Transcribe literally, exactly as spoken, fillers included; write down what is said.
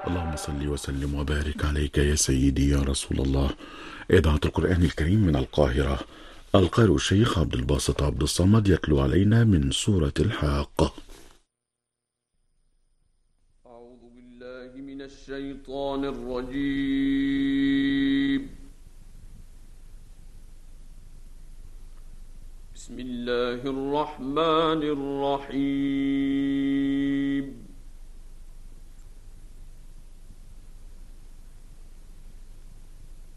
اللهم صل وسلم وبارك عليك يا سيدي يا رسول الله. إذاعة القرآن الكريم من القاهرة. القارئ الشيخ عبد الباسط عبد الصمد يتلو علينا من سورة الحاقة. أعوذ بالله من الشيطان الرجيم. بسم الله الرحمن الرحيم.